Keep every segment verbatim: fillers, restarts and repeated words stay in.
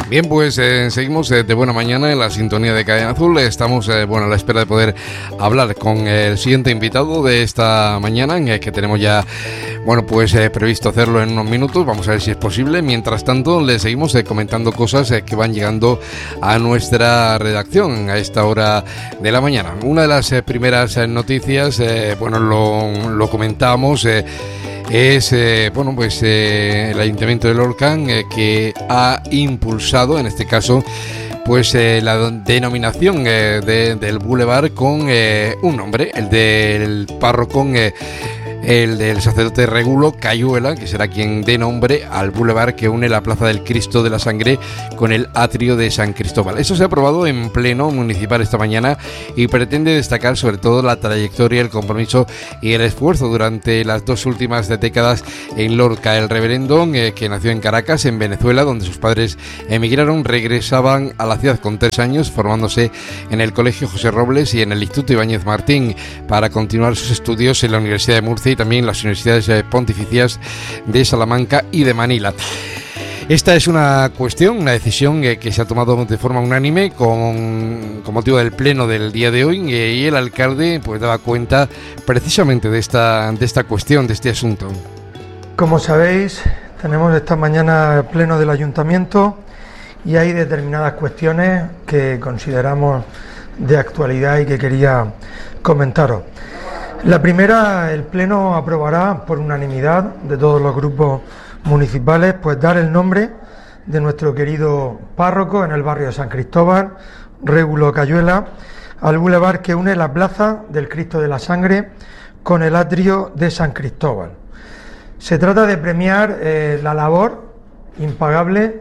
Bien, pues eh, seguimos eh, de buena mañana en la sintonía de Cadena Azul. Estamos eh, bueno, a la espera de poder hablar con el siguiente invitado de esta mañana, en el que tenemos ya bueno, pues eh, previsto hacerlo en unos minutos. Vamos a ver si es posible. Mientras tanto, le seguimos eh, comentando cosas eh, que van llegando a nuestra redacción a esta hora de la mañana. Una de las eh, primeras eh, noticias, eh, bueno, lo, lo comentamos. Eh, Es eh, bueno pues eh, el Ayuntamiento de Lorca eh, que ha impulsado, en este caso, pues eh, la denominación eh, de, del bulevar con eh, un nombre, el del párroco, eh, el del sacerdote Régulo Cayuela, que será quien dé nombre al bulevar que une la Plaza del Cristo de la Sangre con el atrio de San Cristóbal. Eso se ha aprobado en pleno municipal esta mañana y pretende destacar sobre todo la trayectoria, el compromiso y el esfuerzo durante las dos últimas décadas en Lorca. El reverendo, eh, que nació en Caracas, en Venezuela, donde sus padres emigraron, regresaban a la ciudad con tres años, formándose en el Colegio José Robles y en el Instituto Ibáñez Martín, para continuar sus estudios en la Universidad de Murcia y también las universidades pontificias de Salamanca y de Manila. Esta es una cuestión, una decisión eh, que se ha tomado de forma unánime con, con motivo del pleno del día de hoy, eh, y el alcalde pues daba cuenta precisamente de esta, de esta cuestión, de este asunto. Como sabéis, tenemos esta mañana el pleno del ayuntamiento y hay determinadas cuestiones que consideramos de actualidad y que quería comentaros. La primera, el pleno aprobará por unanimidad de todos los grupos municipales, pues dar el nombre de nuestro querido párroco en el barrio de San Cristóbal, Régulo Cayuela, al bulevar que une la Plaza del Cristo de la Sangre con el atrio de San Cristóbal. Se trata de premiar eh, la labor impagable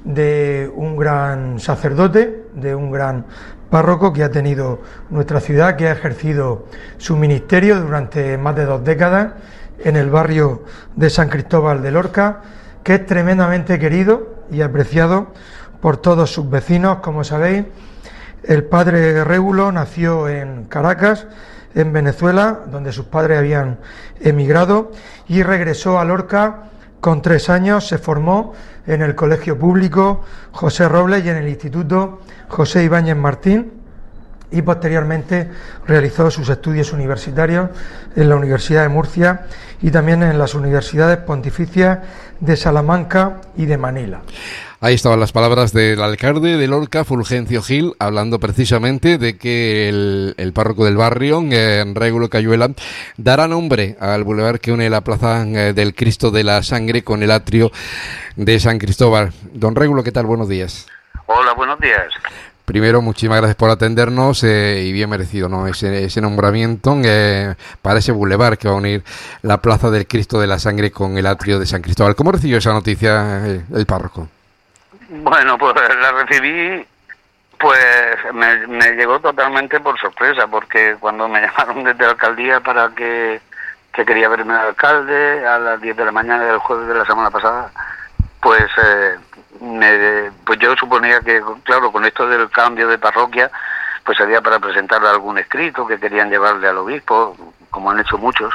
de un gran sacerdote, de un gran párroco que ha tenido nuestra ciudad, que ha ejercido su ministerio durante más de dos décadas en el barrio de San Cristóbal de Lorca, que es tremendamente querido y apreciado por todos sus vecinos. Como sabéis, el padre Régulo nació en Caracas, en Venezuela, donde sus padres habían emigrado, y regresó a Lorca con tres años. Se formó en el Colegio Público José Robles y en el Instituto José Ibáñez Martín, y posteriormente realizó sus estudios universitarios en la Universidad de Murcia y también en las universidades pontificias de Salamanca y de Manila. Ahí estaban las palabras del alcalde de Lorca, Fulgencio Gil, hablando precisamente de que el, el párroco del barrio, eh, Régulo Cayuela, dará nombre al bulevar que une la Plaza eh, del Cristo de la Sangre con el atrio de San Cristóbal. Don Régulo, ¿qué tal? Buenos días. Hola, buenos días. Primero, muchísimas gracias por atendernos eh, y bien merecido, ¿no? Ese, ese nombramiento eh, para ese bulevar que va a unir la Plaza del Cristo de la Sangre con el atrio de San Cristóbal. ¿Cómo recibió esa noticia eh, el párroco? Bueno, pues la recibí, pues me, me llegó totalmente por sorpresa, porque cuando me llamaron desde la alcaldía para que, que quería verme al alcalde a las diez de la mañana del jueves de la semana pasada, pues... Eh, Me, pues yo suponía que, claro, con esto del cambio de parroquia, pues sería para presentarle algún escrito que querían llevarle al obispo, como han hecho muchos.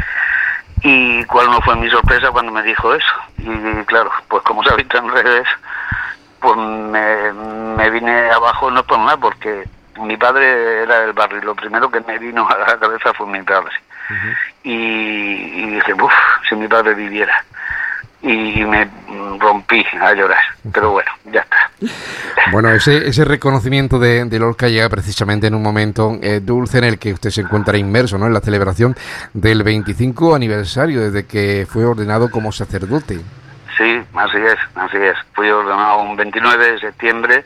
Y cuál no fue mi sorpresa cuando me dijo eso. Y claro, pues como se ha visto en redes, pues me, me vine abajo, no es por nada, porque mi padre era del barrio y lo primero que me vino a la cabeza fue mi padre. Uh-huh. Y, y dije, uff, si mi padre viviera. Y me rompí a llorar, pero bueno, ya está. Bueno, ese ese reconocimiento de, de Lorca llega precisamente en un momento eh, dulce en el que usted se encuentra inmerso, ¿no? En la celebración del veinticinco aniversario desde que fue ordenado como sacerdote. Sí, así es, así es. Fui ordenado un veintinueve de septiembre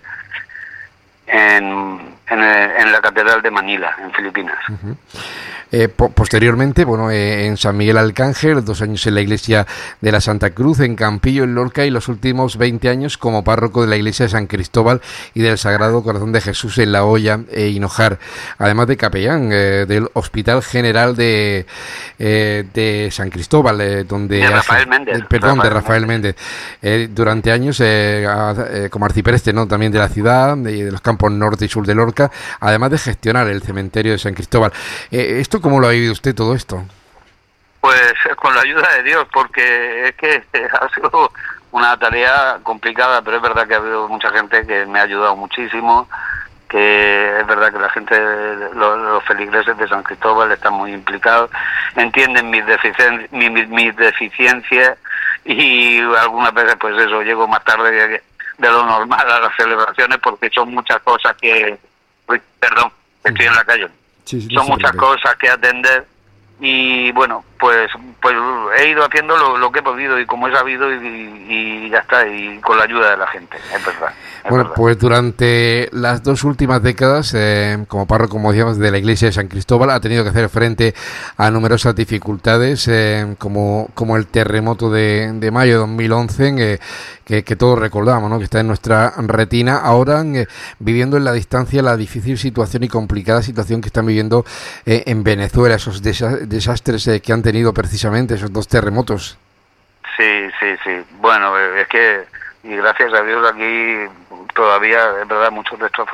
en, en, en la Catedral de Manila, en Filipinas. Uh-huh. Eh, po- posteriormente, bueno, eh, en San Miguel Arcángel, dos años en la iglesia de la Santa Cruz, en Campillo, en Lorca, y los últimos veinte años como párroco de la iglesia de San Cristóbal y del Sagrado Corazón de Jesús en La Hoya e Hinojar, además de capellán eh, del Hospital General de, eh, de San Cristóbal, eh, donde... De Rafael Méndez. Eh, perdón, Rafael de Rafael Méndez. Eh, durante años eh, a, eh, como arcipreste, ¿no? También de la ciudad, de, de los campos norte y sur de Lorca, además de gestionar el cementerio de San Cristóbal. Eh, ¿Esto cómo lo ha vivido usted todo esto? Pues con la ayuda de Dios, porque es que ha sido una tarea complicada, pero es verdad que ha habido mucha gente que me ha ayudado muchísimo, que es verdad que la gente, los, los feligreses de San Cristóbal están muy implicados, entienden mis, deficien, mis, mis, mis deficiencias, y algunas veces pues eso, llego más tarde de, de lo normal a las celebraciones, porque son muchas cosas que, uy, perdón, estoy en la calle, sí, sí, son muchas cosas que atender, y bueno, pues pues he ido haciendo lo, lo que he podido y como he sabido, y, y ya está, y con la ayuda de la gente, es verdad. Es bueno, verdad. Pues durante las dos últimas décadas, eh, como párroco, como decíamos, de la iglesia de San Cristóbal, ha tenido que hacer frente a numerosas dificultades, eh, como, como el terremoto de, de mayo de dos mil once, eh, que, que todos recordamos, ¿no?, que está en nuestra retina. Ahora, eh, viviendo en la distancia la difícil situación y complicada situación que están viviendo eh, en Venezuela, esos desa- desastres eh, que han tenido precisamente, esos dos terremotos. Sí, sí, sí. Bueno, es que, y gracias a Dios aquí todavía, es verdad, muchos destrozos